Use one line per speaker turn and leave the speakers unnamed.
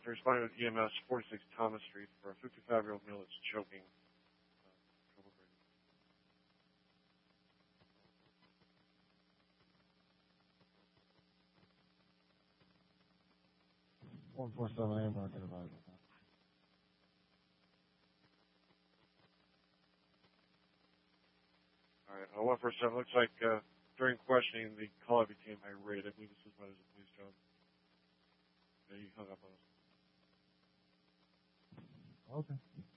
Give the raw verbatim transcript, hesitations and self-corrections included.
They responded with E M S forty-six Thomas Street for a fifty-five-year-old male that's choking.
one four seven A, market advisor.
All right, uh, one four seven. Looks like uh, during questioning, the caller became irate. I believe this is what is a police job. Yeah, he hung up on us.
Okay.